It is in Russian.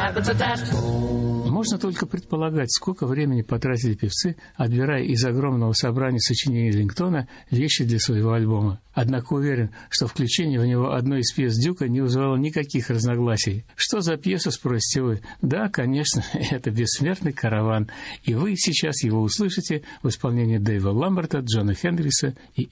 Можно только предполагать, сколько времени потратили певцы, отбирая из огромного собрания сочинений Эллингтона вещи для своего альбома. Однако уверен, что включение в него одной из пьес Дюка не вызывало никаких разногласий. Что за пьеса, спросите вы? Да, конечно, это «Бессмертный караван», и вы сейчас его услышите в исполнении Дэйва Ламберта, Джона Хендриса и